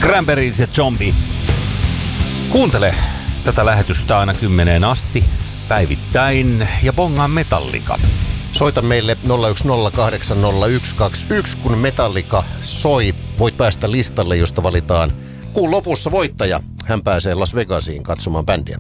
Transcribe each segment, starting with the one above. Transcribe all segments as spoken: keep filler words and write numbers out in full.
Cranberries ja Zombie. Kuuntele tätä lähetystä aina kymmeneen asti päivittäin ja bongaan Metallica. Soita meille nolla yksi nolla kahdeksan nolla yksi kaksi yksi, kun Metallica soi. Voit päästä listalle, josta valitaan kuun lopussa voittaja. Hän pääsee Las Vegasiin katsomaan bändiä.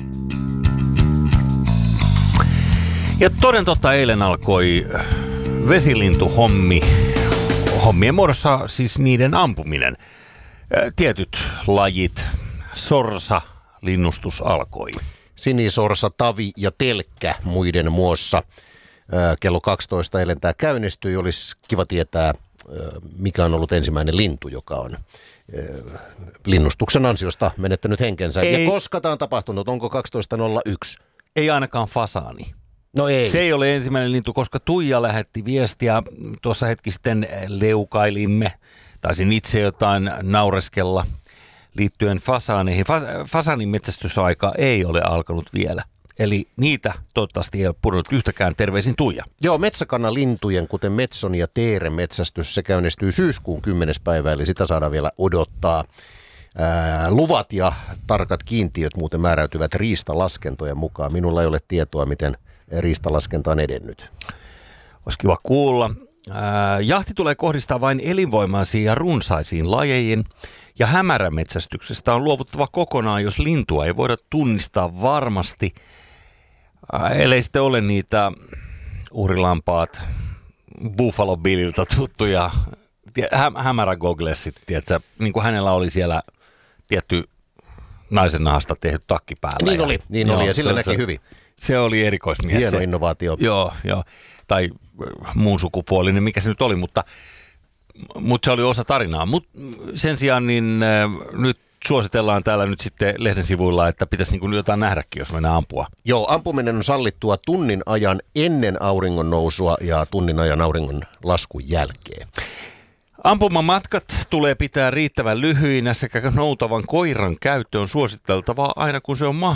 Ja toden totta eilen alkoi vesilintuhommi. Hommien muodossa siis niiden ampuminen. Tietyt lajit, sorsa, linnustus alkoi. Sinisorsa, tavi ja telkkä muiden muassa. Kello kaksitoista eilen tämä käynnistyi. Olisi kiva tietää, mikä on ollut ensimmäinen lintu, joka on linnustuksen ansiosta menettänyt henkensä. Ei. Ja koska tämä on tapahtunut, onko kaksitoista nolla yksi? Ei ainakaan fasaani. No ei. Se ei ole ensimmäinen lintu, koska Tuija lähetti viestiä. Tuossa hetki sitten leukailimme. Taisin itse jotain naureskella liittyen fasaaneihin. Fas- fasaanin metsästysaika ei ole alkanut vielä. Eli niitä toivottavasti ei ole pudonnut yhtäkään. Terveisin Tuija. Joo, metsäkannalintujen, kuten metson ja teeren metsästys, se käynnistyy syyskuun kymmenes päivä, eli sitä saadaan vielä odottaa. Ää, luvat ja tarkat kiintiöt muuten määräytyvät riistalaskentojen mukaan. Minulla ei ole tietoa, miten riistalaskenta on edennyt. Olisi kiva kuulla. Ää, jahti tulee kohdistaa vain elinvoimaisiin ja runsaisiin lajeihin. Ja hämärämetsästyksestä on luovuttava kokonaan, jos lintua ei voida tunnistaa varmasti. Ää, ellei sitten ole niitä uhrilampaat Buffalo Billiltä tuttuja hä- hämärägoglessit, tiedätkö? Niin kuin hänellä oli siellä tietty naisen nahasta tehty takki päällä. Niin oli, niin joo, oli ja sillä se, näki se, hyvin. Se oli erikoismies. Hieno se, innovaatio. Joo, joo. Tai muun sukupuolinen, mikä se nyt oli, mutta, mutta se oli osa tarinaa. Mut sen sijaan niin äh, nyt suositellaan täällä nyt sitten lehden sivuilla, että pitäisi niin kuin jotain nähdäkin, jos mennään ampua. Joo, ampuminen on sallittua tunnin ajan ennen auringon nousua ja tunnin ajan auringon laskun jälkeen. Ampumamatkat tulee pitää riittävän lyhyinä sekä noutavan koiran käyttö on suositeltavaa aina kun se on mahdollista.